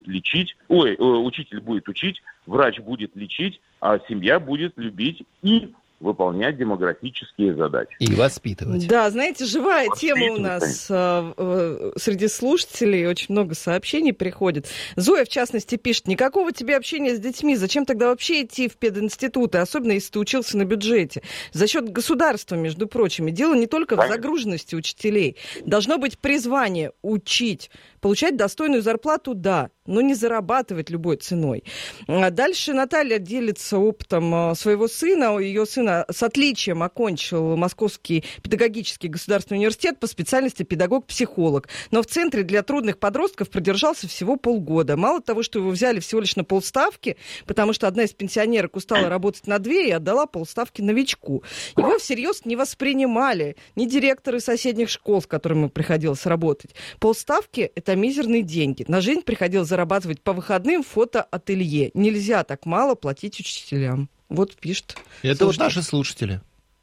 лечить, учитель будет учить, врач будет лечить, а семья будет любить и выполнять демографические задачи. И воспитывать. Да, знаете, живая тема у нас среди слушателей. Очень много сообщений приходит. Зоя, в частности, пишет: никакого тебе общения с детьми. Зачем тогда вообще идти в пединституты, особенно если ты учился на бюджете? За счет государства, между прочим. И дело не только в загруженности учителей. Должно быть призвание учить. Получать достойную зарплату, да, но не зарабатывать любой ценой. Дальше Наталья делится опытом своего сына. Ее сын с отличием окончил Московский педагогический государственный университет по специальности педагог-психолог. Но в центре для трудных подростков продержался всего полгода. Мало того, что его взяли всего лишь на полставки, потому что одна из пенсионерок устала работать на 2 и отдала полставки новичку. Его всерьез не воспринимали ни директоры соседних школ, с которыми приходилось работать. Полставки – это мизерные деньги. На жизнь приходилось зарабатывать по выходным в фотоателье. Нельзя так мало платить учителям. Вот пишет. Это вот наши слушатели.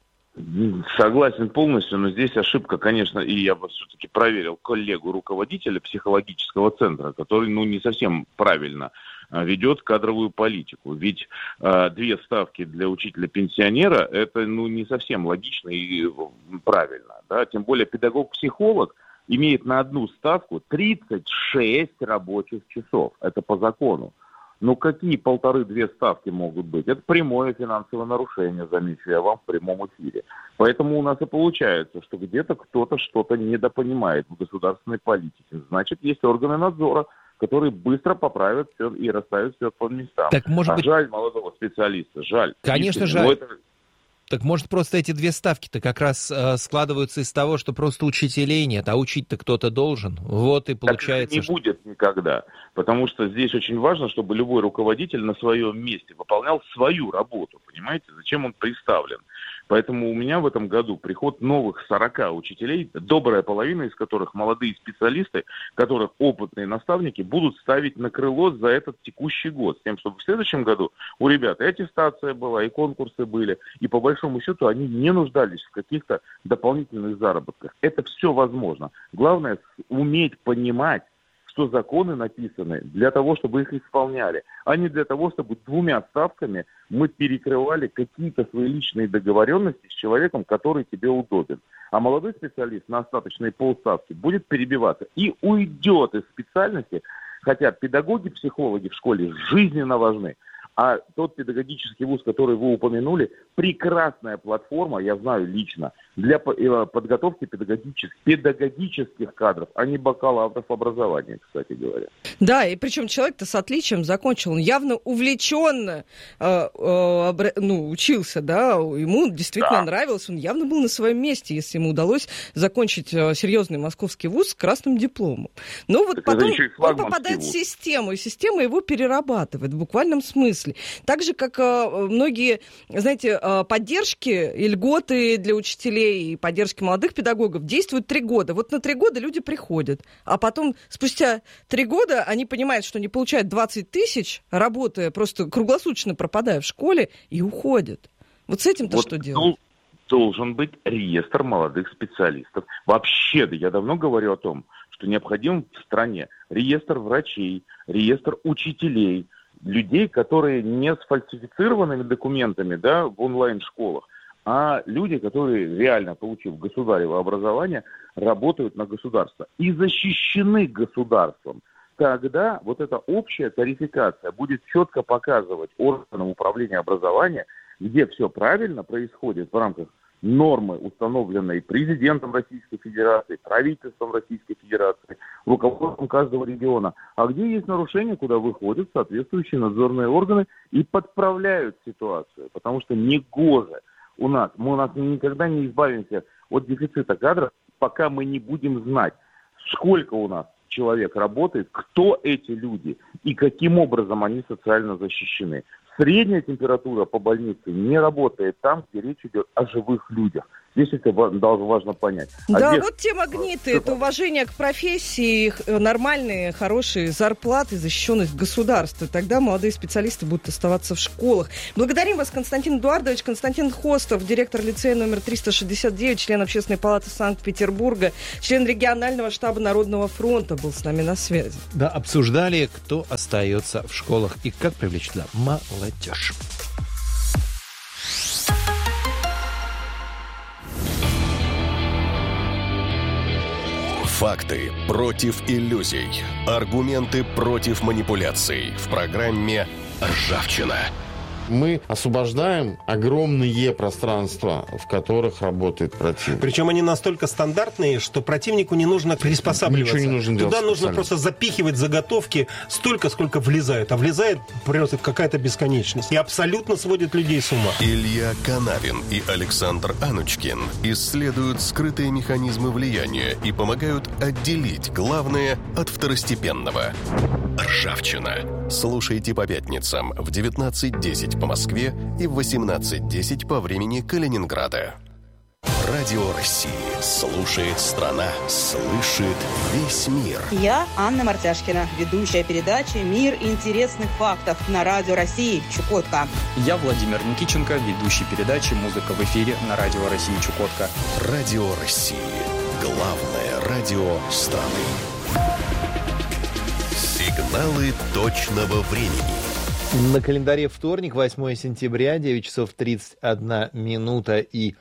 Согласен полностью, но здесь ошибка, конечно, и я бы все-таки проверил коллегу руководителя психологического центра, который, не совсем правильно ведет кадровую политику. Ведь 2 ставки для учителя-пенсионера – это, не совсем логично и правильно. Да? Тем более педагог-психолог имеет на 1 ставку 36 рабочих часов. Это по закону. Какие 1,5-2 ставки могут быть? Это прямое финансовое нарушение, замечу я вам, в прямом эфире. Поэтому у нас и получается, что где-то кто-то что-то недопонимает в государственной политике. Значит, есть органы надзора, которые быстро поправят все и расставят все по местам. Так, может быть... Жаль молодого специалиста, жаль. Конечно, жаль. Так может, просто эти 2 ставки-то как раз складываются из того, что просто учителей нет, а учить-то кто-то должен. Вот и получается... Так не будет никогда, потому что здесь очень важно, чтобы любой руководитель на своем месте выполнял свою работу, понимаете, зачем он представлен. Поэтому у меня в этом году приход новых 40 учителей, добрая половина из которых молодые специалисты, которых опытные наставники будут ставить на крыло за этот текущий год, с тем, чтобы в следующем году у ребят и аттестация была, и конкурсы были, и по большому счету они не нуждались в каких-то дополнительных заработках. Это все возможно. Главное уметь понимать, что законы написаны для того, чтобы их исполняли, а не для того, чтобы 2 ставками мы перекрывали какие-то свои личные договоренности с человеком, который тебе удобен. А молодой специалист на остаточные полставки будет перебиваться и уйдет из специальности, хотя педагоги, психологи в школе жизненно важны. А тот педагогический вуз, который вы упомянули, прекрасная платформа, я знаю лично, для подготовки педагогических кадров, а не бакалавров образования, кстати говоря. Да, и причем человек-то с отличием закончил, он явно увлеченно учился, да, ему действительно нравилось, он явно был на своем месте, если ему удалось закончить серьезный московский вуз с красным дипломом. Но вот так потом он попадает в систему, и система его перерабатывает в буквальном смысле. Так же, как многие, знаете, поддержки и льготы для учителей и поддержки молодых педагогов действуют 3 года. Вот на 3 года люди приходят, а потом спустя 3 года они понимают, что они получают 20 тысяч, работая, просто круглосуточно пропадая в школе, и уходят. Вот с этим-то что делать? Должен быть реестр молодых специалистов. Вообще, я давно говорю о том, что необходим в стране реестр врачей, реестр учителей, людей, которые не с фальсифицированными документами, в онлайн-школах, а люди, которые реально, получив государево образование, работают на государство и защищены государством. Тогда вот эта общая тарификация будет четко показывать органам управления образования, где все правильно происходит в рамках нормы, установленные президентом Российской Федерации, правительством Российской Федерации, руководством каждого региона. А где есть нарушения, куда выходят соответствующие надзорные органы и подправляют ситуацию. Потому что негоже мы никогда не избавимся от дефицита кадров, пока мы не будем знать, сколько у нас человек работает, кто эти люди и каким образом они социально защищены. Средняя температура по больнице не работает там, где речь идет о живых людях. Здесь это важно понять. Да, вот те магниты, это уважение к профессии, нормальные, хорошие зарплаты, защищенность государства. Тогда молодые специалисты будут оставаться в школах. Благодарим вас, Константин Эдуардович. Константин Хостов, директор лицея номер 369, член Общественной палаты Санкт-Петербурга, член регионального штаба Народного фронта, был с нами на связи. Да, обсуждали, кто остается в школах и как привлечь туда молодежь. Факты против иллюзий. Аргументы против манипуляций. В программе «Ржавчина». Мы освобождаем огромные пространства, в которых работает противник. Причем они настолько стандартные, что противнику не нужно приспосабливаться. Ничего не нужно делать. Туда нужно просто запихивать заготовки столько, сколько влезает. А влезает просто какая-то бесконечность. И абсолютно сводит людей с ума. Илья Канавин и Александр Анучкин исследуют скрытые механизмы влияния и помогают отделить главное от второстепенного. Ржавчина. Слушайте по пятницам в 19:10 по Москве и в 18:10 по времени Калининграда. Радио России. Слушает страна. Слышит весь мир. Я Анна Мартяшкина, ведущая передачи «Мир интересных фактов» на Радио России Чукотка. Я Владимир Никиченко, ведущий передачи «Музыка в эфире» на Радио России Чукотка. Радио России. Главное радио страны. Сигналы точного времени. На календаре вторник, 8 сентября, 9 часов 31 минута и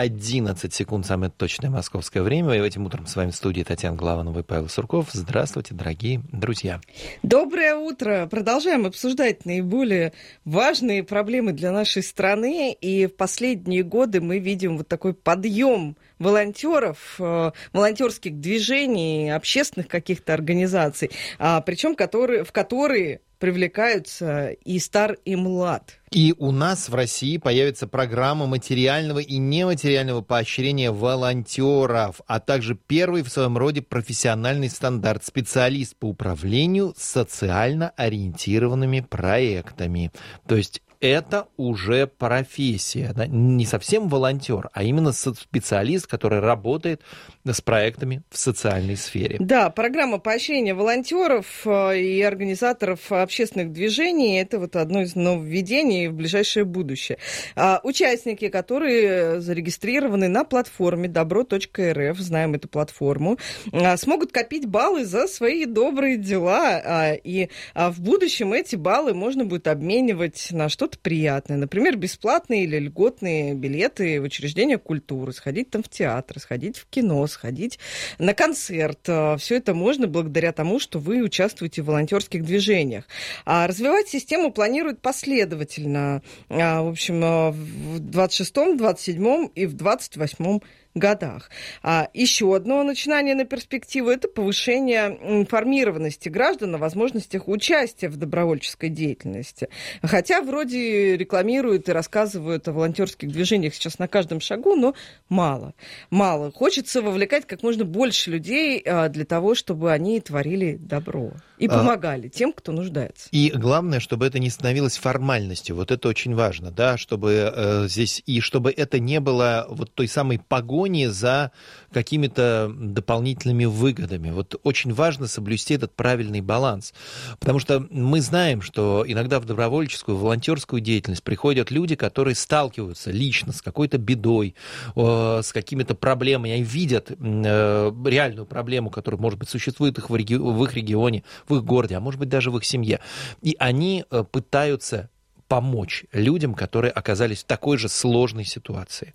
11 секунд, самое точное московское время. И этим утром с вами в студии Татьяна Главанова и Павел Сурков. Здравствуйте, дорогие друзья. Доброе утро. Продолжаем обсуждать наиболее важные проблемы для нашей страны. И в последние годы мы видим вот такой подъем волонтеров, волонтерских движений, общественных каких-то организаций, причем в которые привлекаются и стар, и млад. И у нас в России появится программа материального и нематериального поощрения волонтеров, а также первый в своем роде профессиональный стандарт — специалист по управлению социально ориентированными проектами. То есть это уже профессия, да? Не совсем волонтер, а именно специалист, который работает с проектами в социальной сфере. Да, программа поощрения волонтеров и организаторов общественных движений — это вот одно из нововведений в ближайшее будущее. Участники, которые зарегистрированы на платформе добро.рф, знаем эту платформу, смогут копить баллы за свои добрые дела, и в будущем эти баллы можно будет обменивать на что-то приятное. Например, бесплатные или льготные билеты в учреждения культуры, сходить там в театр, сходить в кино, сходить на концерт. Все это можно благодаря тому, что вы участвуете в волонтерских движениях. А развивать систему планируют последовательно. В общем, в 26-м, 27-м и в 28-м годах. Еще одно начинание на перспективу — это повышение информированности граждан о возможностях участия в добровольческой деятельности. Хотя вроде рекламируют и рассказывают о волонтерских движениях сейчас на каждом шагу, но мало. Мало. Хочется вовлекать как можно больше людей для того, чтобы они творили добро и помогали тем, кто нуждается. И главное, чтобы это не становилось формальностью. Вот это очень важно, да, чтобы здесь и чтобы это не было вот той самой погони за какими-то дополнительными выгодами. Вот очень важно соблюсти этот правильный баланс. Потому что мы знаем, что иногда в добровольческую, волонтерскую деятельность приходят люди, которые сталкиваются лично с какой-то бедой, с какими-то проблемами. Они видят реальную проблему, которая, может быть, существует в их регионе, в их городе, а может быть, даже в их семье. И они пытаются помочь людям, которые оказались в такой же сложной ситуации.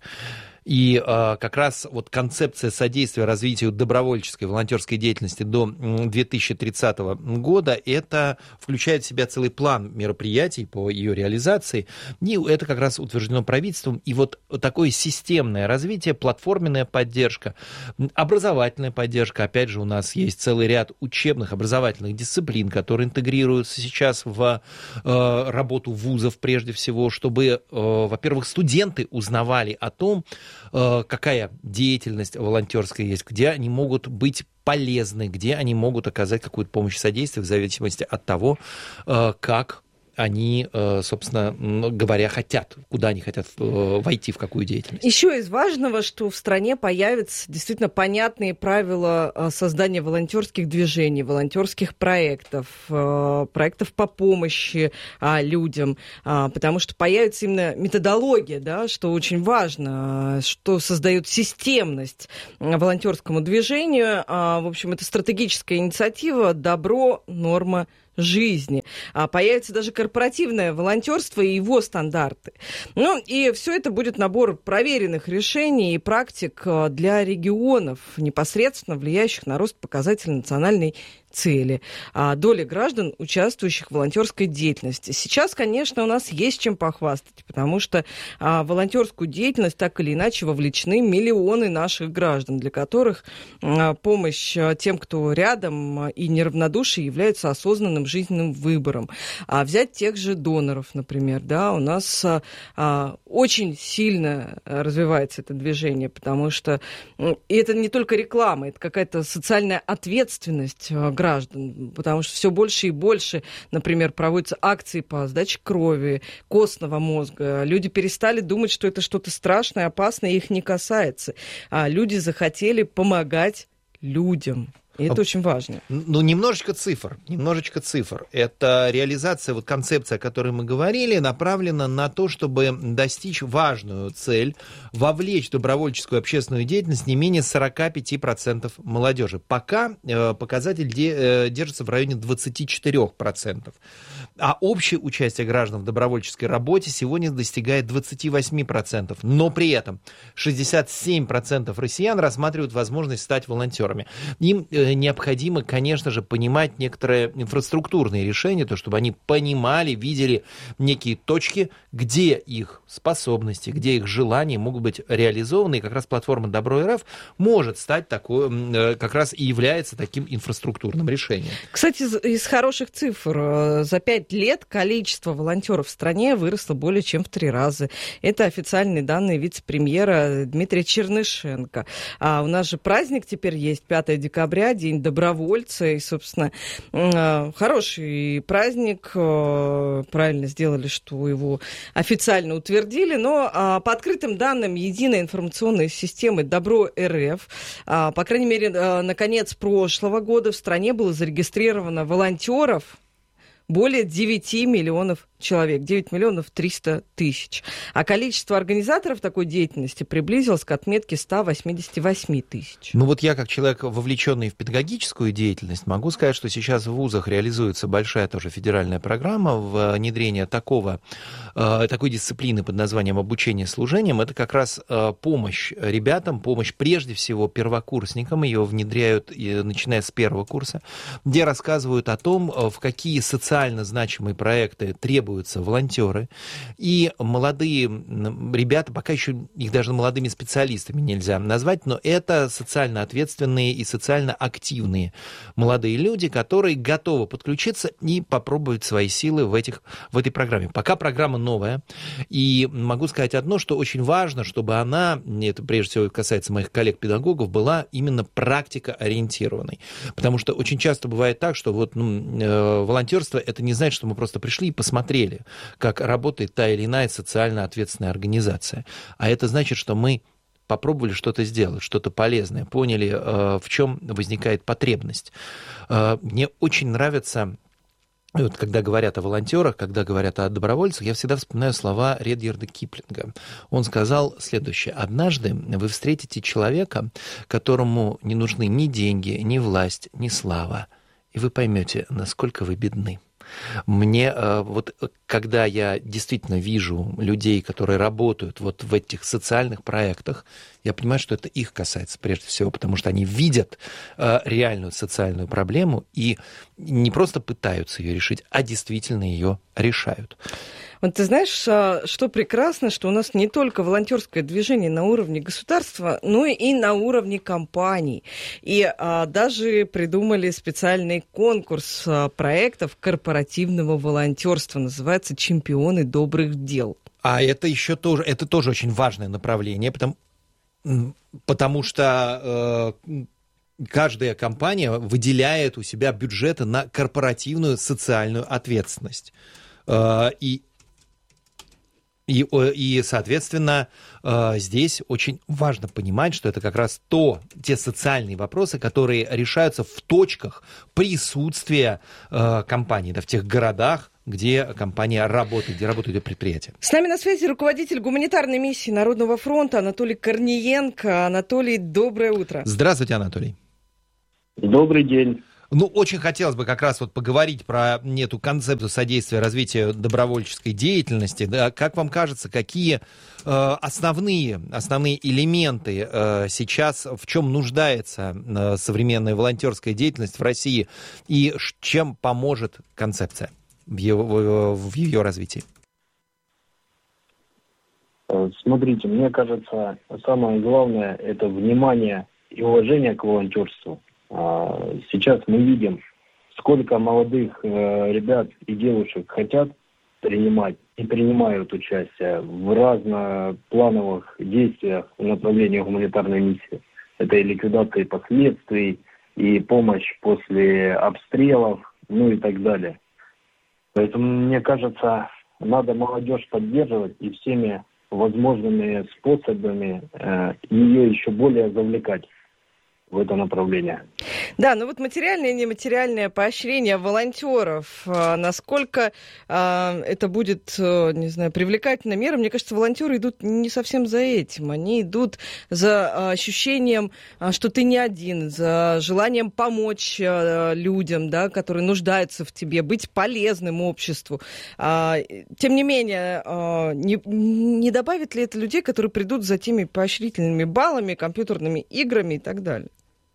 И как раз вот концепция содействия развитию добровольческой волонтерской деятельности до 2030 года, это включает в себя целый план мероприятий по ее реализации. И это как раз утверждено правительством. И вот такое системное развитие, платформенная поддержка, образовательная поддержка. Опять же, у нас есть целый ряд учебных образовательных дисциплин, которые интегрируются сейчас в работу вузов прежде всего, чтобы, во-первых, студенты узнавали о том, какая деятельность волонтерская есть, где они могут быть полезны, где они могут оказать какую-то помощь и содействие в зависимости от того, как они, собственно говоря, хотят, куда они хотят войти, в какую деятельность. Еще из важного, что в стране появятся действительно понятные правила создания волонтерских движений, волонтерских проектов по помощи людям, потому что появится именно методология, да, что очень важно, что создает системность волонтерскому движению. В общем, это стратегическая инициатива «Добро, норма, жизни». Появится даже корпоративное волонтерство и его стандарты. Ну, и все это будет набор проверенных решений и практик для регионов, непосредственно влияющих на рост показателей национальной цели, доли граждан, участвующих в волонтерской деятельности. Сейчас, конечно, у нас есть чем похвастать, потому что в волонтерскую деятельность так или иначе вовлечены миллионы наших граждан, для которых помощь тем, кто рядом, и неравнодушие являются осознанным жизненным выбором. Взять тех же доноров, например, да, у нас очень сильно развивается это движение, потому что и это не только реклама, это какая-то социальная ответственность граждан, потому что все больше и больше, например, проводятся акции по сдаче крови, костного мозга. Люди перестали думать, что это что-то страшное, опасное, их не касается. А люди захотели помогать людям. И это очень важно. Ну, немножечко цифр. Это реализация, вот концепция, о которой мы говорили, направлена на то, чтобы достичь важную цель, вовлечь в добровольческую общественную деятельность не менее 45% молодежи. Пока показатель держится в районе 24%. А общее участие граждан в добровольческой работе сегодня достигает 28%. Но при этом 67% россиян рассматривают возможность стать волонтерами. Им необходимо, конечно же, понимать некоторые инфраструктурные решения, то, чтобы они понимали, видели некие точки, где их способности, где их желания могут быть реализованы. И как раз платформа Добро.РФ может стать такой, как раз и является таким инфраструктурным решением. Кстати, из хороших цифр. За 5 лет количество волонтеров в стране выросло более чем в 3 раза. Это официальные данные вице-премьера Дмитрия Чернышенко. А у нас же праздник теперь есть, 5 декабря, День добровольца. И, собственно, хороший праздник. Правильно сделали, что его официально утвердили. Но по открытым данным единой информационной системы Добро.РФ, по крайней мере, на конец прошлого года в стране было зарегистрировано волонтеров более 9 миллионов человек, 9 миллионов 300 тысяч. А количество организаторов такой деятельности приблизилось к отметке 188 тысяч. Ну вот я, как человек, вовлеченный в педагогическую деятельность, могу сказать, что сейчас в вузах реализуется большая тоже федеральная программа внедрения такой дисциплины под названием обучение служением. Это как раз помощь ребятам, помощь прежде всего первокурсникам. Ее внедряют, начиная с 1-го курса, где рассказывают о том, в какие социально значимые проекты требуются волонтеры. И молодые ребята, пока еще их даже молодыми специалистами нельзя назвать, но это социально ответственные и социально активные молодые люди, которые готовы подключиться и попробовать свои силы в этой программе. Пока программа новая, и могу сказать одно, что очень важно, чтобы она, это прежде всего касается моих коллег-педагогов, была именно практикоориентированной. Потому что очень часто бывает так, что волонтерство это не значит, что мы просто пришли и посмотрели, как работает та или иная социально ответственная организация. А это значит, что мы попробовали что-то сделать, что-то полезное, поняли, в чем возникает потребность. Мне очень нравится, вот, когда говорят о волонтерах, когда говорят о добровольцах, я всегда вспоминаю слова Редьярда Киплинга. Он сказал следующее: однажды вы встретите человека, которому не нужны ни деньги, ни власть, ни слава, и вы поймете, насколько вы бедны. Мне вот когда я действительно вижу людей, которые работают вот в этих социальных проектах, я понимаю, что это их касается прежде всего, потому что они видят реальную социальную проблему и не просто пытаются ее решить, а действительно ее решают. Вот ты знаешь, что прекрасно, что у нас не только волонтерское движение на уровне государства, но и на уровне компаний. И даже придумали специальный конкурс проектов корпоративного волонтерства. Называется «Чемпионы добрых дел». А это еще тоже, это тоже очень важное направление, потому что каждая компания выделяет у себя бюджеты на корпоративную социальную ответственность. И, соответственно, здесь очень важно понимать, что это как раз те социальные вопросы, которые решаются в точках присутствия компании, в тех городах, где компания работает, где работают ее предприятия. С нами на связи руководитель гуманитарной миссии Народного фронта Анатолий Корниенко. Анатолий, доброе утро. Здравствуйте, Анатолий. Добрый день. Очень хотелось бы как раз поговорить про эту концепцию содействия развитию добровольческой деятельности. Да, как вам кажется, какие основные элементы сейчас, в чем нуждается современная волонтерская деятельность в России и чем поможет концепция в ее развитии? Смотрите, мне кажется, самое главное – это внимание и уважение к волонтерству. Сейчас мы видим, сколько молодых ребят и девушек хотят принимать и принимают участие в разноплановых действиях в направлении гуманитарной миссии. Это и ликвидация последствий, и помощь после обстрелов, и так далее. Поэтому, мне кажется, надо молодежь поддерживать и всеми возможными способами ее еще более завлекать в это направление. Да, материальное и нематериальное поощрение волонтеров, насколько это будет, привлекательной мерой, мне кажется, волонтеры идут не совсем за этим, они идут за ощущением, что ты не один, за желанием помочь людям, да, которые нуждаются в тебе, быть полезным обществу. Тем не менее, не добавит ли это людей, которые придут за теми поощрительными баллами, компьютерными играми и так далее?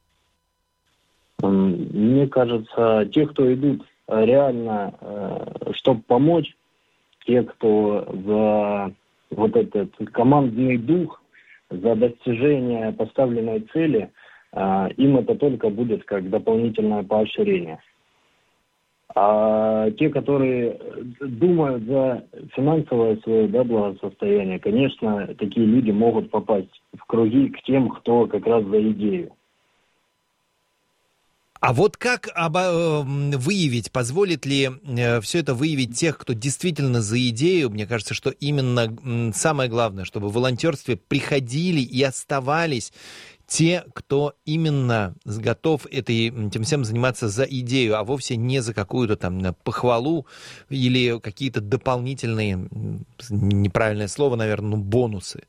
Мне кажется, те, кто идут реально, чтобы помочь, те, кто за этот командный дух, за достижение поставленной цели, им это только будет как дополнительное поощрение. А те, которые думают за финансовое свое благосостояние, конечно, такие люди могут попасть в круги к тем, кто как раз за идею. А как выявить, позволит ли все это выявить тех, кто действительно за идею? Мне кажется, что именно самое главное, чтобы в волонтерстве приходили и оставались те, кто именно готов этим всем заниматься за идею, а вовсе не за какую-то похвалу или какие-то дополнительные, неправильное слово, наверное, бонусы.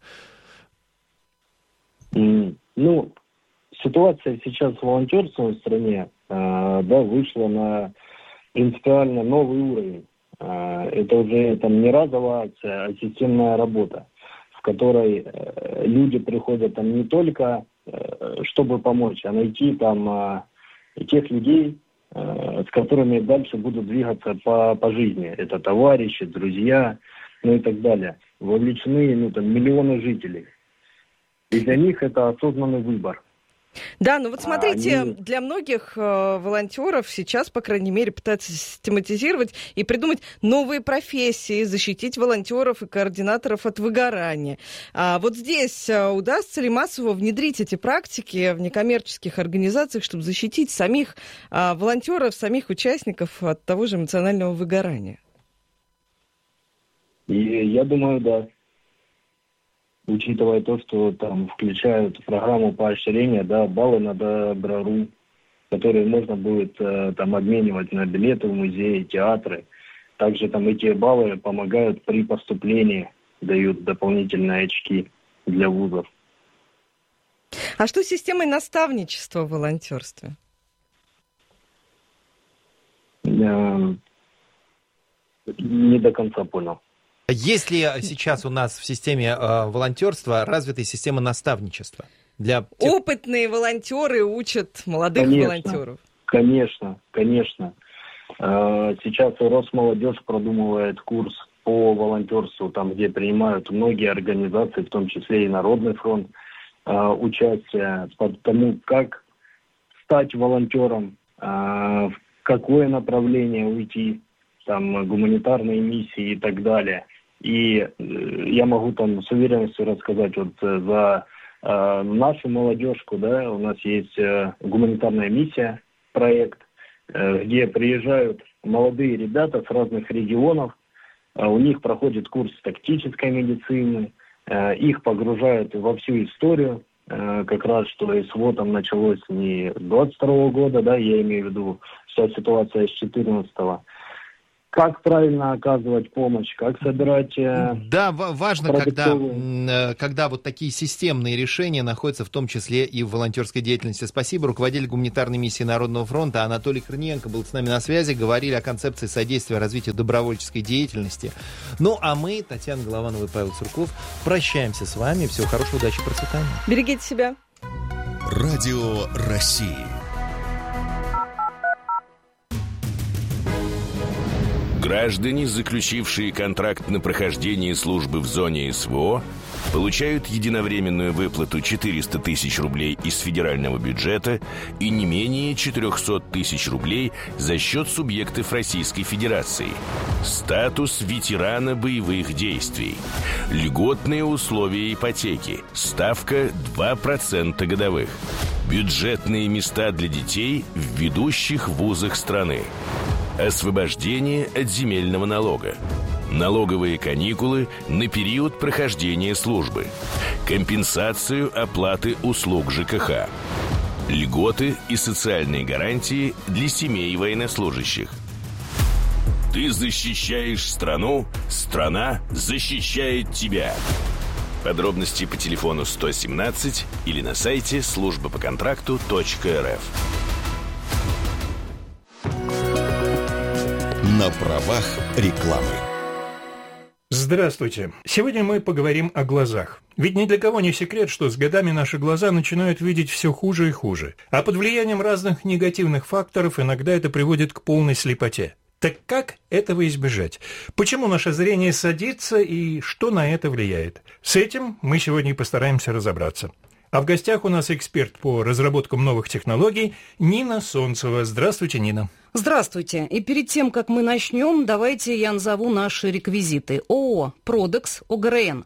Ситуация сейчас с волонтерством в стране вышла на принципиально новый уровень. Это уже не разовая акция, а системная работа, в которой люди приходят не только чтобы помочь, а найти тех людей, с которыми дальше будут двигаться по жизни. Это товарищи, друзья, и так далее. Вовлечены миллионы жителей. И для них это осознанный выбор. Да, смотрите, для многих волонтеров сейчас, по крайней мере, пытаются систематизировать и придумать новые профессии, защитить волонтеров и координаторов от выгорания. Здесь удастся ли массово внедрить эти практики в некоммерческих организациях, чтобы защитить самих волонтеров, самих участников от того же эмоционального выгорания? Я думаю, да. Учитывая то, что включают программу поощрения, баллы на Добро.ру, которые можно будет обменивать на билеты в музеи, театры. Также эти баллы помогают при поступлении, дают дополнительные очки для вузов. А что с системой наставничества в волонтерстве? Не до конца понял. Есть ли сейчас у нас в системе волонтерства развитая система наставничества? Опытные волонтеры учат молодых волонтеров. Конечно. Сейчас Росмолодежь продумывает курс по волонтерству, где принимают многие организации, в том числе и Народный фронт, участие по тому, как стать волонтером, в какое направление уйти, гуманитарные миссии и так далее. И я могу с уверенностью рассказать за нашу молодежку, у нас есть гуманитарная миссия, проект, где приезжают молодые ребята с разных регионов, у них проходит курс тактической медицины, их погружают во всю историю, как раз что СВО там началось не с 22 года, да, я имею в виду вся ситуация с 14-го. Как правильно оказывать помощь, как собирать... Да, важно, когда вот такие системные решения находятся в том числе и в волонтерской деятельности. Спасибо. Руководитель гуманитарной миссии Народного фронта Анатолий Корниенко был с нами на связи. Говорили о концепции содействия развитию добровольческой деятельности. Ну, а мы, Татьяна Голованова и Павел Цурков, прощаемся с вами. Всего хорошего, удачи, процветания. Берегите себя. Радио России. Граждане, заключившие контракт на прохождение службы в зоне СВО, получают единовременную выплату 400 тысяч рублей из федерального бюджета и не менее 400 тысяч рублей за счет субъектов Российской Федерации. Статус ветерана боевых действий. Льготные условия ипотеки. Ставка 2% годовых. Бюджетные места для детей в ведущих вузах страны. Освобождение от земельного налога. Налоговые каникулы на период прохождения службы. Компенсацию оплаты услуг ЖКХ. Льготы и социальные гарантии для семей военнослужащих. Ты защищаешь страну, страна защищает тебя. Подробности по телефону 117 или на сайте службапоконтракту.рф. На правах рекламы. Здравствуйте. Сегодня мы поговорим о глазах. Ведь ни для кого не секрет, что с годами наши глаза начинают видеть все хуже и хуже. А под влиянием разных негативных факторов иногда это приводит к полной слепоте. Так как этого избежать? Почему наше зрение садится и что на это влияет? С этим мы сегодня и постараемся разобраться. А в гостях у нас эксперт по разработкам новых технологий Нина Солнцева. Здравствуйте, Нина. Здравствуйте. И перед тем, как мы начнем, давайте я назову наши реквизиты. ООО «Продекс», ОГРН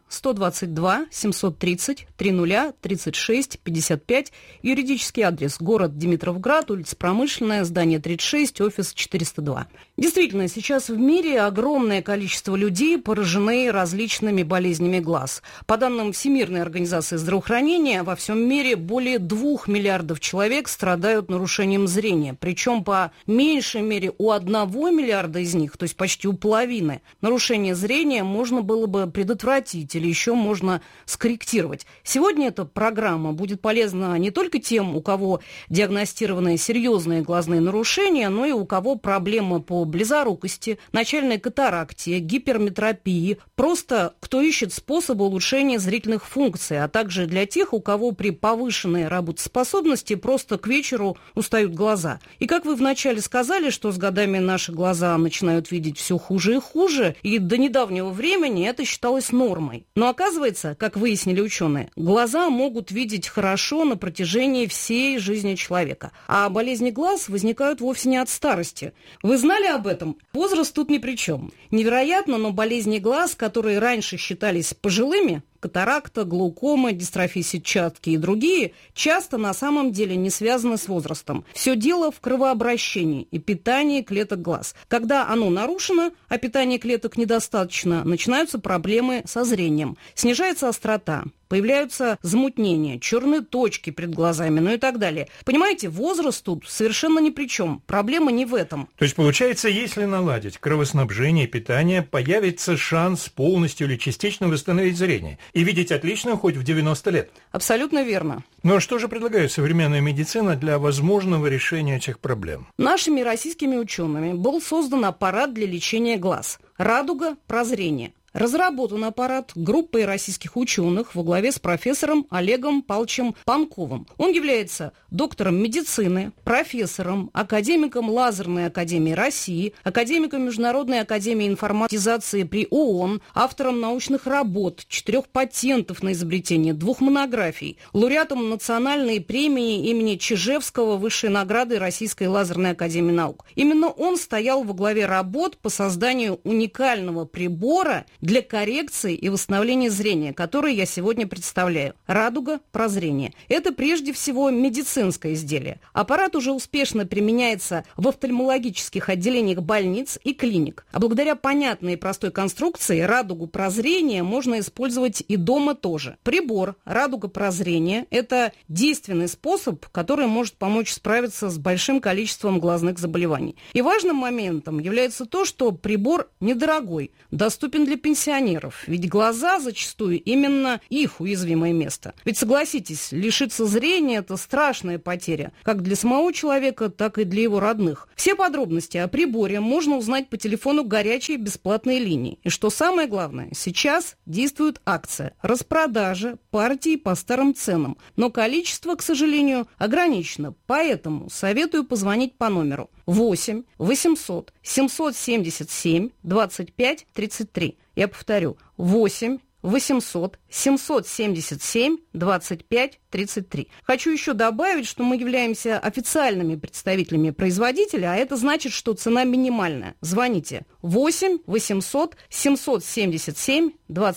122 730 30 36 55, юридический адрес город Димитровград, улица Промышленная, здание 36, офис 402. Действительно, сейчас в мире огромное количество людей поражены различными болезнями глаз. По данным Всемирной организации здравоохранения, во всем мире более 2 миллиардов человек страдают нарушением зрения, причем по меньшей мере у 1 миллиарда из них, то есть почти у половины, нарушение зрения можно было бы предотвратить или еще можно скорректировать. Сегодня эта программа будет полезна не только тем, у кого диагностированы серьезные глазные нарушения, но и у кого проблемы по близорукости, начальной катаракте, гиперметропии, просто кто ищет способы улучшения зрительных функций, а также для тех, у кого при повышенной работоспособности просто к вечеру устают глаза. И как вы вначале сказали, что с годами наши глаза начинают видеть все хуже и хуже, и до недавнего времени это считалось нормой. Но оказывается, как выяснили ученые, глаза могут видеть хорошо на протяжении всей жизни человека. А болезни глаз возникают вовсе не от старости. Вы знали об этом? Возраст тут ни при чем. Невероятно, но болезни глаз, которые раньше считались пожилыми, катаракта, глаукома, дистрофия сетчатки и другие, часто на самом деле не связаны с возрастом. Все дело в кровообращении и питании клеток глаз. Когда оно нарушено, а питания клеток недостаточно, начинаются проблемы со зрением. Снижается острота, появляются замутнения, черные точки перед глазами, ну и так далее. Понимаете, возраст тут совершенно ни при чем. Проблема не в этом. То есть, получается, если наладить кровоснабжение и питание, появится шанс полностью или частично восстановить зрение и видеть отлично хоть в 90 лет. Абсолютно верно. Ну а что же предлагает современная медицина для возможного решения этих проблем? Нашими российскими учеными был создан аппарат для лечения глаз «Радуга прозрения». Разработан аппарат группой российских ученых во главе с профессором Олегом Павловичем Панковым. Он является доктором медицины, профессором, академиком Лазерной академии России, академиком Международной академии информатизации при ООН, автором научных работ, 4 патентов на изобретение, 2 монографий, лауреатом национальной премии имени Чижевского, высшей награды Российской лазерной академии наук. Именно он стоял во главе работ по созданию уникального прибора, для коррекции и восстановления зрения, которые я сегодня представляю. Радуга прозрения. Это прежде всего медицинское изделие. Аппарат уже успешно применяется в офтальмологических отделениях больниц и клиник. А благодаря понятной и простой конструкции радугу прозрения можно использовать и дома тоже. Прибор радуга прозрения – это действенный способ, который может помочь справиться с большим количеством глазных заболеваний. И важным моментом является то, что прибор недорогой, доступен для пенсионеров, ведь глаза зачастую именно их уязвимое место. Ведь согласитесь, лишиться зрения – это страшная потеря, как для самого человека, так и для его родных. Все подробности о приборе можно узнать по телефону горячей бесплатной линии. И что самое главное, сейчас действует акция распродажа партий по старым ценам, но количество, к сожалению, ограничено, поэтому советую позвонить по номеру 8 800 777 25 33. Я повторю, 8 800 777 25 33. Хочу еще добавить, что мы являемся официальными представителями производителя, а это значит, что цена минимальная. Звоните 8 800 777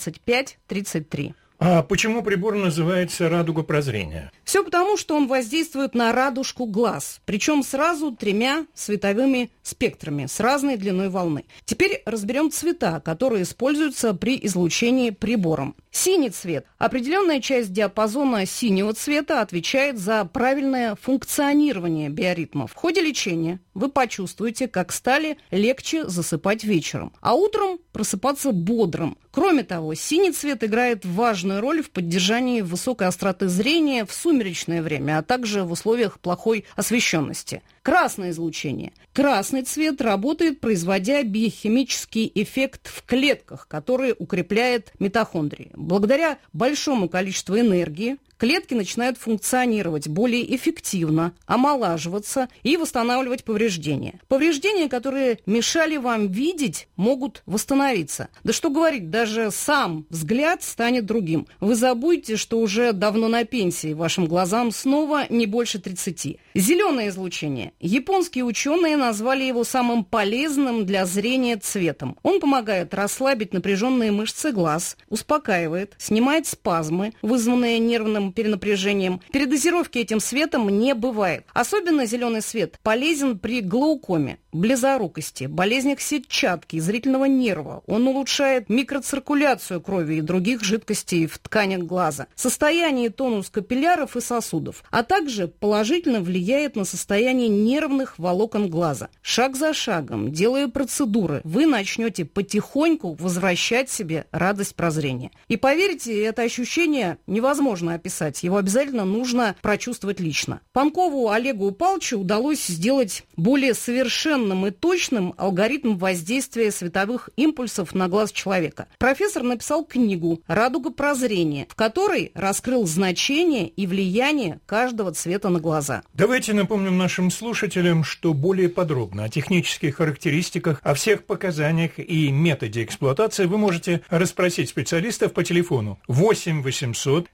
25 33. А почему прибор называется «Радуга прозрения»? Все потому, что он воздействует на радужку глаз, причем сразу 3 световыми спектрами с разной длиной волны. Теперь разберем цвета, которые используются при излучении прибором. Синий цвет. Определенная часть диапазона синего цвета отвечает за правильное функционирование биоритмов. В ходе лечения вы почувствуете, как стали легче засыпать вечером, а утром просыпаться бодрым. Кроме того, синий цвет играет важную роль в поддержании высокой остроты зрения в сумеречное время, а также в условиях плохой освещенности. Красное излучение. Красный цвет работает, производя биохимический эффект в клетках, который укрепляет митохондрии. Благодаря большому количеству энергии клетки начинают функционировать более эффективно, омолаживаться и восстанавливать повреждения. Повреждения, которые мешали вам видеть, могут восстановиться. Да что говорить, даже сам взгляд станет другим. Вы забудете, что уже давно на пенсии, вашим глазам снова не больше 30. Зеленое излучение. Японские ученые назвали его самым полезным для зрения цветом. Он помогает расслабить напряженные мышцы глаз, успокаивает, снимает спазмы, вызванные нервным перенапряжением. Передозировки этим светом не бывает. Особенно зеленый свет полезен при глаукоме, близорукости, болезнях сетчатки, зрительного нерва. Он улучшает микроциркуляцию крови и других жидкостей в тканях глаза, состояние и тонус капилляров и сосудов, а также положительно влияет на состояние нервных волокон глаза. Шаг за шагом, делая процедуры, вы начнете потихоньку возвращать себе радость прозрения. И поверьте, это ощущение невозможно описать. Его обязательно нужно прочувствовать лично. Панкову Олегу Павловичу удалось сделать более совершенным и точным алгоритм воздействия световых импульсов на глаз человека. Профессор написал книгу «Радуга прозрения», в которой раскрыл значение и влияние каждого цвета на глаза. Давайте напомним нашим слушателям, что более подробно о технических характеристиках, о всех показаниях и методе эксплуатации вы можете расспросить специалистов по телефону 8 800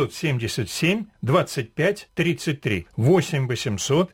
777 25 33. 8 800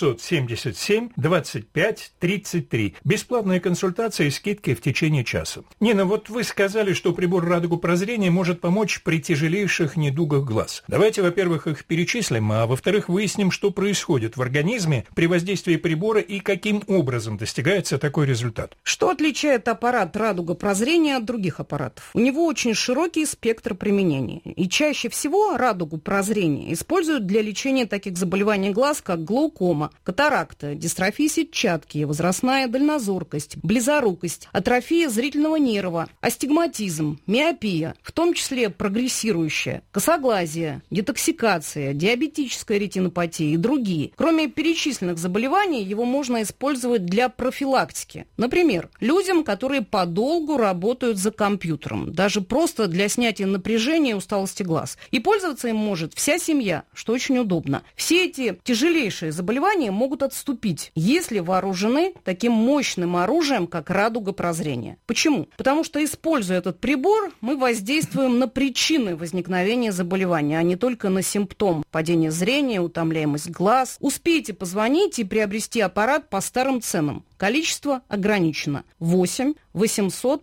777 25 33. Бесплатная консультация и скидки в течение часа. Нина, вот вы сказали, что прибор «Радугу прозрения» может помочь при тяжелейших недугах глаз. Давайте, во-первых, их перечислим, а во-вторых, выясним, что происходит в организме при воздействии прибора и каким образом достигается такой результат. Что отличает аппарат «Радуга прозрения» от других аппаратов? У него очень широкий спектр применения. И чаще всего «Радугу прозрения» используют для лечения таких заболеваний глаз, как глаукома, катаракта, дистрофия сетчатки, возрастная дальнозоркость, близорукость, атрофия зрительного нерва, астигматизм, миопия, в том числе прогрессирующая, косоглазие, детоксикация, диабетическая ретинопатия и другие. Кроме перечисленных заболеваний, его можно использовать для профилактики. Например, людям, которые подолгу работают за компьютером, даже просто для снятия напряжения и усталости глаз. И пользоваться им может вся семья, что очень удобно. Все эти тяжелейшие заболевания могут отступить, если вооружены таким мощным оружием, как радуга прозрения. Почему? Потому что, используя этот прибор, мы воздействуем на причины возникновения заболевания, а не только на симптом: падение зрения, утомляемость глаз. Успейте позвонить и приобрести аппарат по старым ценам. Количество ограничено. 8 800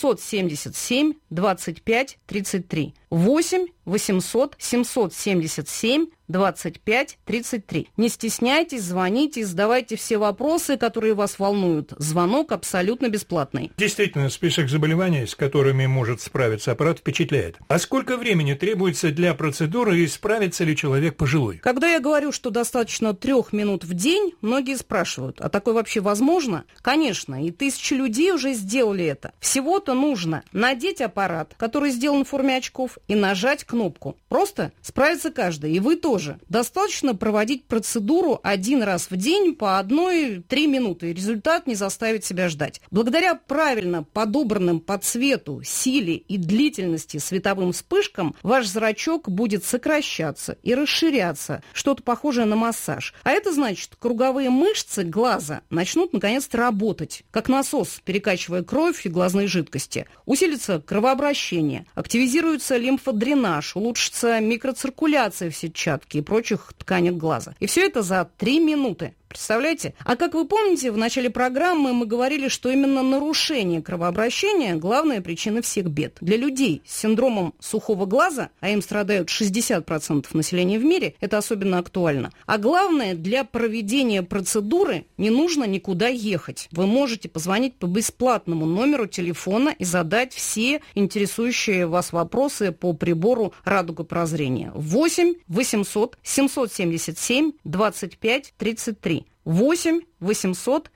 777 25 33. 8 800 777 25 33. Не стесняйтесь, звоните, задавайте все вопросы, которые вас волнуют. Звонок абсолютно бесплатный. Действительно, список заболеваний, с которыми может справиться аппарат, впечатляет. А сколько времени требуется для процедуры и справится ли человек пожилой? Когда я говорю, что достаточно 3 минут в день, многие спрашивают, а такое вообще возможно? Конечно, и тысячи людей уже сделали это. Всего-то нужно надеть аппарат, который сделан в форме очков, и нажать кнопку. Просто справится каждый, и вы тоже. Достаточно проводить процедуру 1 раз в день по 1-3 минуты, и результат не заставит себя ждать. Благодаря правильно подобранным по цвету, силе и длительности световым вспышкам ваш зрачок будет сокращаться и расширяться, что-то похожее на массаж. А это значит, круговые мышцы глаза начнут наконец-то работать, как насос, перекачивая кровь и глазные жидкости. Усилится кровообращение, активизируется лимфодренаж, улучшится микроциркуляция в сетчатке и прочих тканях глаза. И все это за 3 минуты. Представляете? А как вы помните, в начале программы мы говорили, что именно нарушение кровообращения – главная причина всех бед. Для людей с синдромом сухого глаза, а им страдают 60% населения в мире, это особенно актуально. А главное, для проведения процедуры не нужно никуда ехать. Вы можете позвонить по бесплатному номеру телефона и задать все интересующие вас вопросы по прибору «Радуга прозрения». 8 800 777 25 33. 8 800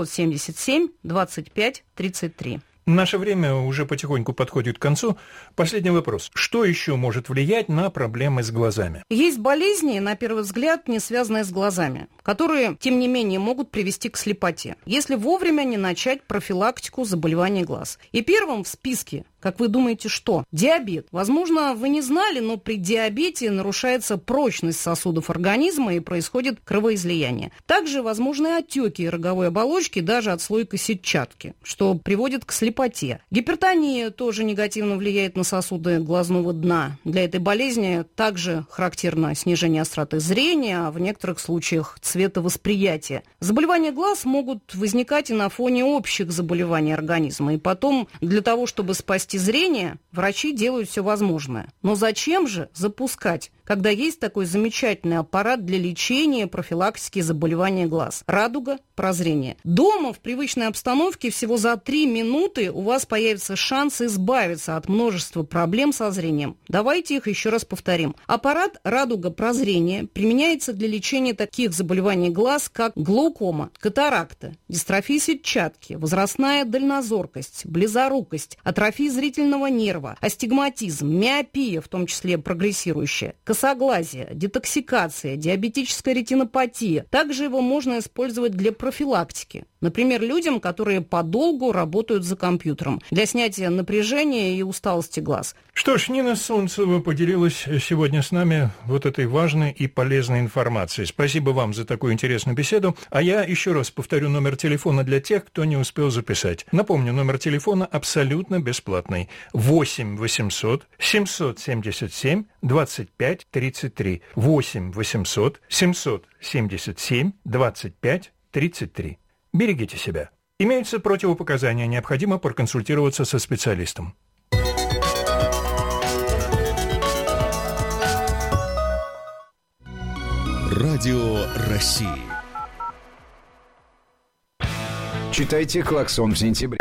777 25 33. Наше время уже потихоньку подходит к концу. Последний вопрос. Что еще может влиять на проблемы с глазами? Есть болезни, на первый взгляд, не связанные с глазами, которые, тем не менее, могут привести к слепоте, если вовремя не начать профилактику заболеваний глаз. И первым в списке, как вы думаете, что? Диабет. Возможно, вы не знали, но при диабете нарушается прочность сосудов организма и происходит кровоизлияние. Также возможны отеки роговой оболочки даже отслойка сетчатки, что приводит к слепоте. Гипертония тоже негативно влияет на сосуды глазного дна. Для этой болезни также характерно снижение остроты зрения, а в некоторых случаях цветовосприятия. Заболевания глаз могут возникать и на фоне общих заболеваний организма. И потом, для того, чтобы спасти зрение, врачи делают все возможное. Но зачем же запускать, когда есть такой замечательный аппарат для лечения и профилактики заболевания глаз? «Радуга прозрения». Дома в привычной обстановке всего за 3 минуты у вас появится шанс избавиться от множества проблем со зрением. Давайте их еще раз повторим. Аппарат «Радуга прозрения» применяется для лечения таких заболеваний глаз, как глаукома, катаракта, дистрофия сетчатки, возрастная дальнозоркость, близорукость, атрофия зрительного нерва, астигматизм, миопия, в том числе прогрессирующая, косоглазие, детоксикация, диабетическая ретинопатия. Также его можно использовать для профилактики. Например, людям, которые подолгу работают за компьютером, для снятия напряжения и усталости глаз. Что ж, Нина Солнцева поделилась сегодня с нами вот этой важной и полезной информацией. Спасибо вам за такую интересную беседу. А я еще раз повторю номер телефона для тех, кто не успел записать. Напомню, номер телефона абсолютно бесплатный. 8 800 777 25 33. 8 800 777 25 33. Берегите себя. Имеются противопоказания, необходимо проконсультироваться со специалистом. Радио России. Читайте «Клаксон» в сентябре.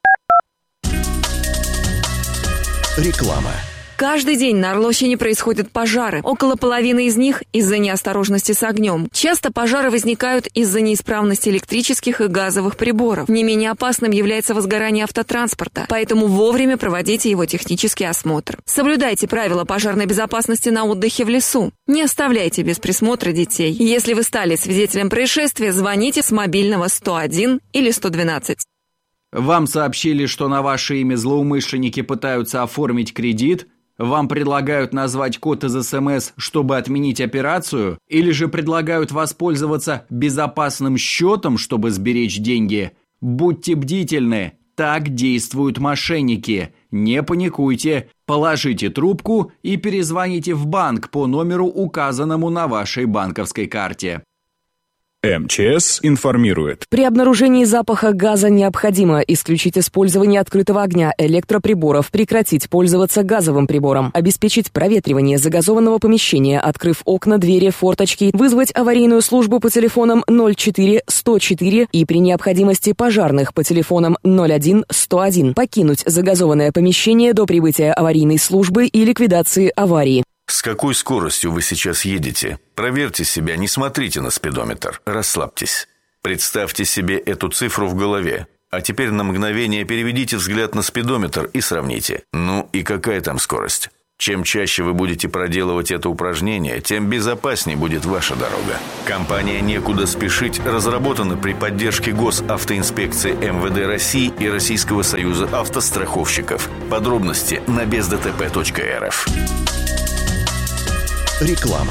Реклама. Каждый день на Орловщине происходят пожары. Около половины из них из-за неосторожности с огнем. Часто пожары возникают из-за неисправности электрических и газовых приборов. Не менее опасным является возгорание автотранспорта, поэтому вовремя проводите его технический осмотр. Соблюдайте правила пожарной безопасности на отдыхе в лесу. Не оставляйте без присмотра детей. Если вы стали свидетелем происшествия, звоните с мобильного 101 или 112. Вам сообщили, что на ваше имя злоумышленники пытаются оформить кредит? Вам предлагают назвать код из СМС, чтобы отменить операцию? Или же предлагают воспользоваться безопасным счетом, чтобы сберечь деньги? Будьте бдительны, так действуют мошенники. Не паникуйте, положите трубку и перезвоните в банк по номеру, указанному на вашей банковской карте. МЧС информирует. При обнаружении запаха газа необходимо исключить использование открытого огня, электроприборов, прекратить пользоваться газовым прибором, обеспечить проветривание загазованного помещения, открыв окна, двери, форточки, вызвать аварийную службу по телефонам 04 104 и при необходимости пожарных по телефонам 01 101, покинуть загазованное помещение до прибытия аварийной службы и ликвидации аварии. С какой скоростью вы сейчас едете? Проверьте себя, не смотрите на спидометр. Расслабьтесь. Представьте себе эту цифру в голове. А теперь на мгновение переведите взгляд на спидометр и сравните. Ну и какая там скорость? Чем чаще вы будете проделывать это упражнение, тем безопаснее будет ваша дорога. Компания «Некуда спешить» разработана при поддержке Госавтоинспекции МВД России и Российского союза автостраховщиков. Подробности на бездтп.рф. Реклама.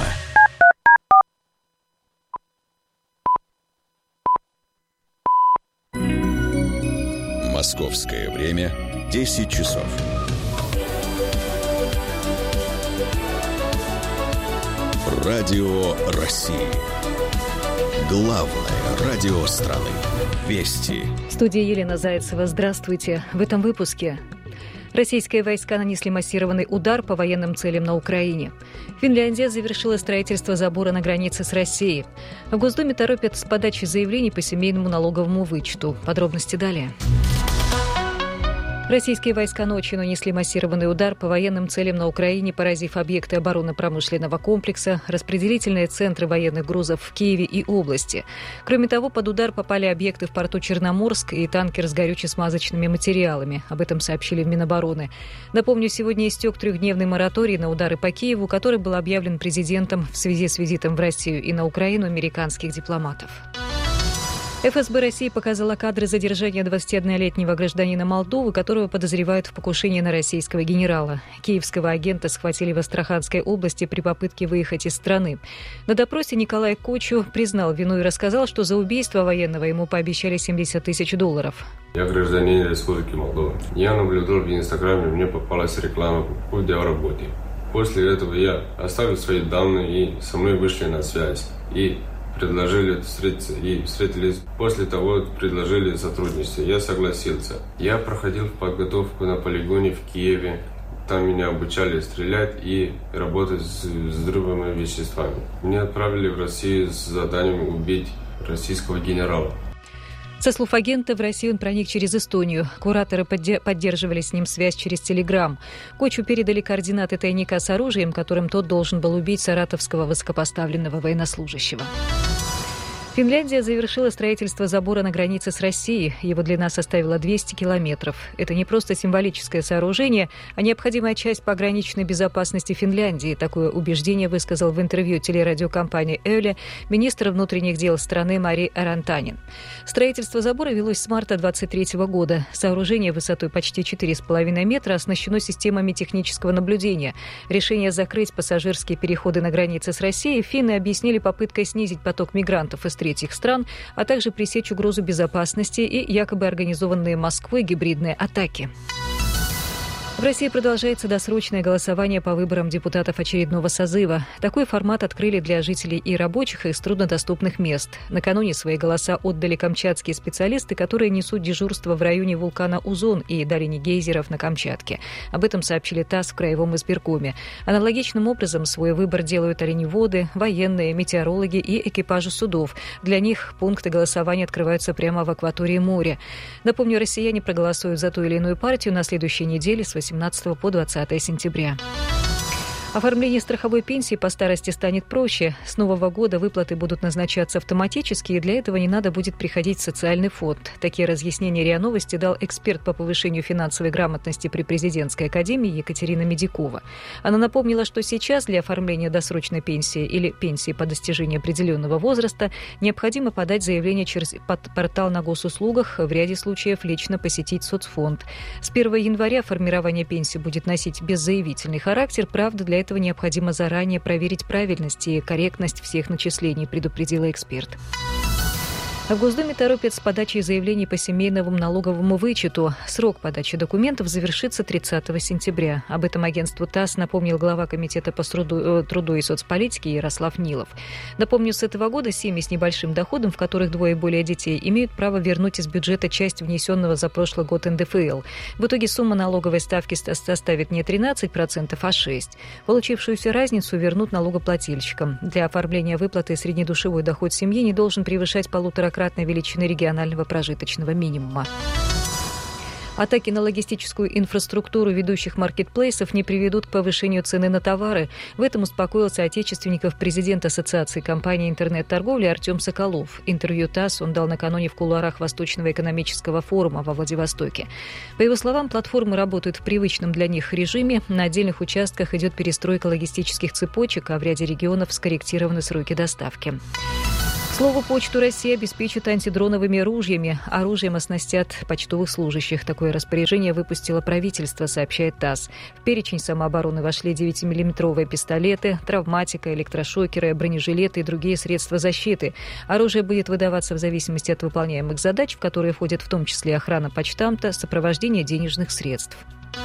Московское время 10 часов. Радио России. Главное радио страны. Вести. В студии Елена Зайцева. Здравствуйте. В этом выпуске. Российские войска нанесли массированный удар по военным целям на Украине. Финляндия завершила строительство забора на границе с Россией. В Госдуме торопят с подачей заявлений по семейному налоговому вычету. Подробности далее. Российские войска ночью нанесли массированный удар по военным целям на Украине, поразив объекты оборонно-промышленного комплекса, распределительные центры военных грузов в Киеве и области. Кроме того, под удар попали объекты в порту Черноморск и танкер с горюче-смазочными материалами. Об этом сообщили в Минобороны. Напомню, сегодня истек 3-дневный мораторий на удары по Киеву, который был объявлен президентом в связи с визитом в Россию и на Украину американских дипломатов. ФСБ России показала кадры задержания 21-летнего гражданина Молдовы, которого подозревают в покушении на российского генерала. Киевского агента схватили в Астраханской области при попытке выехать из страны. На допросе Николай Кочу признал вину и рассказал, что за убийство военного ему пообещали $70 тысяч. Я гражданин Республики Молдова. Я наблюдал в Инстаграме, мне попалась реклама по поводу работы. После этого я оставил свои данные и со мной вышли на связь. И предложили встретиться и встретились. После того предложили сотрудничество. Я согласился. Я проходил подготовку на полигоне в Киеве. Там меня обучали стрелять и работать с взрывными веществами. Меня отправили в Россию с заданием убить российского генерала. Со слов агента, в Россию он проник через Эстонию. Кураторы поддерживали с ним связь через Телеграм. Кочу передали координаты тайника с оружием, которым тот должен был убить саратовского высокопоставленного военнослужащего. Финляндия завершила строительство забора на границе с Россией. Его длина составила 200 километров. Это не просто символическое сооружение, а необходимая часть пограничной безопасности Финляндии. Такое убеждение высказал в интервью телерадиокомпании «Yle» министр внутренних дел страны Мари Арантанин. Строительство забора велось с марта 2023 года. Сооружение высотой почти 4,5 метра оснащено системами технического наблюдения. Решение закрыть пассажирские переходы на границе с Россией финны объяснили попыткой снизить поток мигрантов из третьих стран, а также пресечь угрозу безопасности и якобы организованные Москвой гибридные атаки. В России продолжается досрочное голосование по выборам депутатов очередного созыва. Такой формат открыли для жителей и рабочих из труднодоступных мест. Накануне свои голоса отдали камчатские специалисты, которые несут дежурство в районе вулкана Узон и долине гейзеров на Камчатке. Об этом сообщили ТАСС в Краевом избиркоме. Аналогичным образом свой выбор делают оленеводы, военные, метеорологи и экипажи судов. Для них пункты голосования открываются прямо в акватории моря. Напомню, россияне проголосуют за ту или иную партию на следующей неделе с 18 по 20 сентября. Оформление страховой пенсии по старости станет проще. С нового года выплаты будут назначаться автоматически, и для этого не надо будет приходить в социальный фонд. Такие разъяснения РИА Новости дал эксперт по повышению финансовой грамотности при Президентской академии Екатерина Медикова. Она напомнила, что сейчас для оформления досрочной пенсии или пенсии по достижении определенного возраста необходимо подать заявление через портал на госуслугах, в ряде случаев лично посетить соцфонд. С 1 января формирование пенсии будет носить беззаявительный характер, правда, для этого необходимо заранее проверить правильность и корректность всех начислений, предупредила эксперт. В Госдуме торопят с подачей заявлений по семейному налоговому вычету. Срок подачи документов завершится 30 сентября. Об этом агентству ТАСС напомнил глава Комитета по труду и соцполитике Ярослав Нилов. Напомню, с этого года семьи с небольшим доходом, в которых двое и более детей, имеют право вернуть из бюджета часть внесенного за прошлый год НДФЛ. В итоге сумма налоговой ставки составит не 13%, а 6%. Получившуюся разницу вернут налогоплательщикам. Для оформления выплаты среднедушевой доход семьи не должен превышать 1,5-кратной величины регионального прожиточного минимума. Атаки на логистическую инфраструктуру ведущих маркетплейсов не приведут к повышению цены на товары. В этом успокоился отечественников президент Ассоциации компаний интернет-торговли Артем Соколов. Интервью ТАСС он дал накануне в кулуарах Восточного экономического форума во Владивостоке. По его словам, платформы работают в привычном для них режиме. На отдельных участках идет перестройка логистических цепочек, а в ряде регионов скорректированы сроки доставки. К слову, Почту России обеспечат антидроновыми ружьями. Оружием оснастят почтовых служащих. Такое распоряжение выпустило правительство, сообщает ТАСС. В перечень самообороны вошли 9-миллиметровые пистолеты, травматика, электрошокеры, бронежилеты и другие средства защиты. Оружие будет выдаваться в зависимости от выполняемых задач, в которые входят в том числе охрана почтамта, сопровождение денежных средств.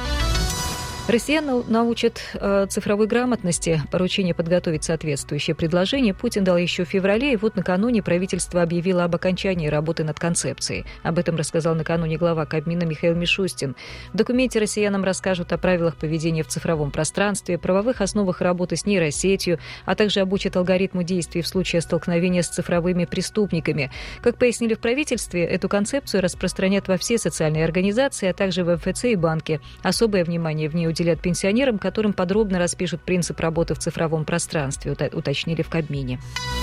Россиян научат цифровой грамотности. Поручение подготовить соответствующее предложение Путин дал еще в феврале, и вот накануне правительство объявило об окончании работы над концепцией. Об этом рассказал накануне глава Кабмина Михаил Мишустин. В документе россиянам расскажут о правилах поведения в цифровом пространстве, правовых основах работы с нейросетью, а также обучат алгоритму действий в случае столкновения с цифровыми преступниками. Как пояснили в правительстве, эту концепцию распространят во все социальные организации, а также в МФЦ и банки. Особое внимание в ней уделят пенсионерам, которым подробно распишут принцип работы в цифровом пространстве, уточнили в Кабмине.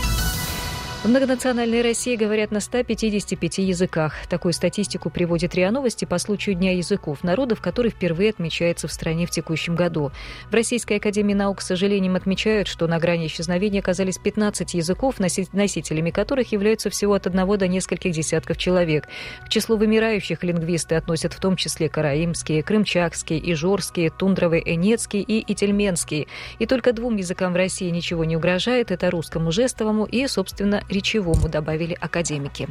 В многонациональной России говорят на 155 языках. Такую статистику приводит РИА Новости по случаю Дня языков народов, который впервые отмечается в стране в текущем году. В Российской академии наук, к сожалению, отмечают, что на грани исчезновения оказались 15 языков, носителями которых являются всего от 1 до нескольких десятков человек. К числу вымирающих лингвисты относят в том числе караимский, крымчакский, ижорский, тундровый, энецкий и ительменский. И только 2 языкам в России ничего не угрожает – это русскому жестовому и, собственно, речевому, добавили академики.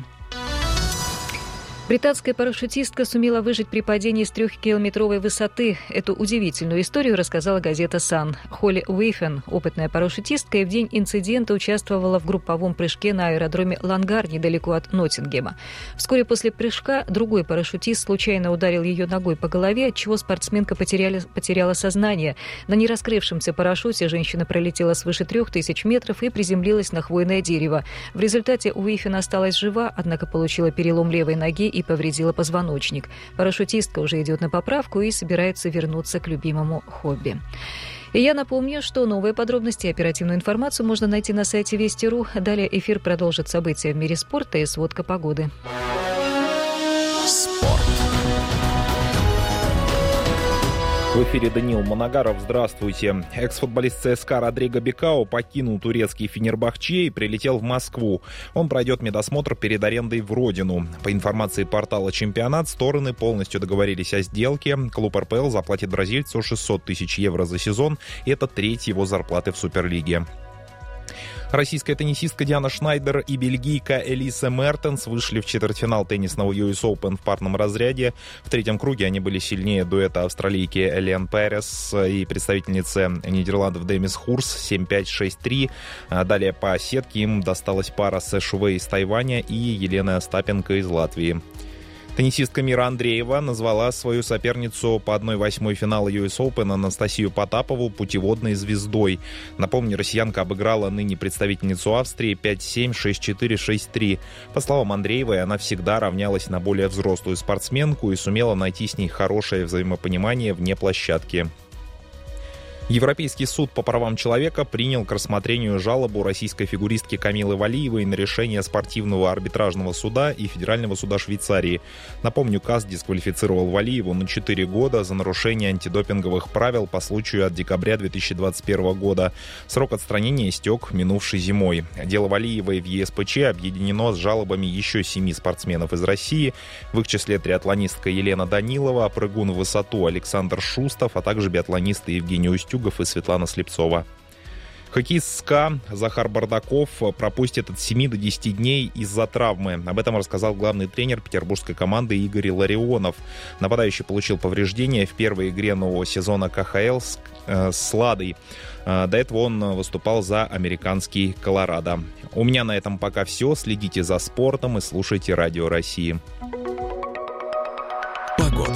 Британская парашютистка сумела выжить при падении с 3-километровой высоты. Эту удивительную историю рассказала газета «Сан». Холли Уэйфен, опытная парашютистка, и в день инцидента участвовала в групповом прыжке на аэродроме Лангар, недалеко от Ноттингема. Вскоре после прыжка другой парашютист случайно ударил ее ногой по голове, отчего спортсменка потеряла сознание. На нераскрывшемся парашюте женщина пролетела свыше 3000 метров и приземлилась на хвойное дерево. В результате Уэйфен осталась жива, однако получила перелом левой ноги и повредила позвоночник. Парашютистка уже идет на поправку и собирается вернуться к любимому хобби. И я напомню, что новые подробности и оперативную информацию можно найти на сайте Вести.ру. Далее эфир продолжит события в мире спорта и сводка погоды. Спорт. В эфире Даниил Манагаров. Здравствуйте. Экс-футболист ЦСКА Родриго Бекао покинул турецкий Фенербахче и прилетел в Москву. Он пройдет медосмотр перед арендой в родину. По информации портала «Чемпионат», стороны полностью договорились о сделке. Клуб РПЛ заплатит бразильцу 600 тысяч евро за сезон. И это треть его зарплаты в Суперлиге. Российская теннисистка Диана Шнайдер и бельгийка Элиса Мертенс вышли в четвертьфинал теннисного US Open в парном разряде. В третьем круге они были сильнее дуэта австралийки Элиан Перес и представительницы Нидерландов Демис Хурс 7-5, 6-3. Далее по сетке им досталась пара Сэ Шувей из Тайваня и Елены Остапенко из Латвии. Теннисистка Мира Андреева назвала свою соперницу по 1/8 финала US Open Анастасию Потапову путеводной звездой. Напомню, россиянка обыграла ныне представительницу Австрии 5-7, 6-4, 6-3. По словам Андреевой, она всегда равнялась на более взрослую спортсменку и сумела найти с ней хорошее взаимопонимание вне площадки. Европейский суд по правам человека принял к рассмотрению жалобу российской фигуристки Камилы Валиевой на решение спортивного арбитражного суда и Федерального суда Швейцарии. Напомню, КАС дисквалифицировал Валиеву на 4 года за нарушение антидопинговых правил по случаю от декабря 2021 года. Срок отстранения истек минувшей зимой. Дело Валиевой в ЕСПЧ объединено с жалобами еще 7 спортсменов из России. В их числе триатлонистка Елена Данилова, прыгун в высоту Александр Шустов, а также биатлонисты Евгений Устюгов и Светлана Слепцова. Хоккеист СКА Захар Бардаков пропустит от 7 до 10 дней из-за травмы. Об этом рассказал главный тренер петербургской команды Игорь Ларионов. Нападающий получил повреждения в первой игре нового сезона КХЛ с Ладой. До этого он выступал за американский Колорадо. У меня на этом пока все. Следите за спортом и слушайте Радио России. Погода.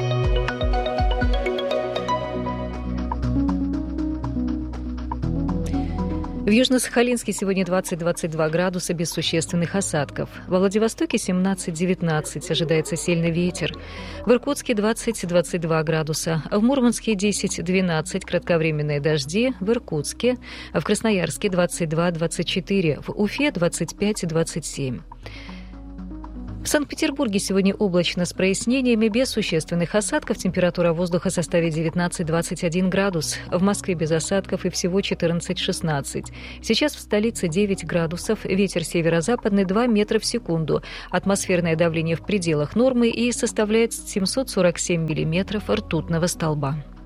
В Южно-Сахалинске сегодня 20-22 градуса без существенных осадков. Во Владивостоке 17-19, ожидается сильный ветер. В Иркутске 20-22 градуса. В Мурманске 10-12, кратковременные дожди. В Иркутске. В Красноярске 22-24. В Уфе 25-27. В Санкт-Петербурге сегодня облачно с прояснениями, без существенных осадков. Температура воздуха составит 19-21 градус. В Москве без осадков и всего 14-16. Сейчас в столице 9 градусов. Ветер северо-западный 2 метра в секунду. Атмосферное давление в пределах нормы и составляет 747 миллиметров ртутного столба.